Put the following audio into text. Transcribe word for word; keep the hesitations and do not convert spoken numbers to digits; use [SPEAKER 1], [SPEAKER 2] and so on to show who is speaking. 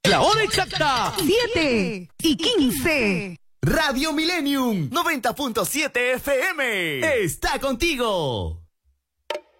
[SPEAKER 1] La hora exacta, siete y quince.
[SPEAKER 2] Radio Millennium noventa punto siete F M está contigo.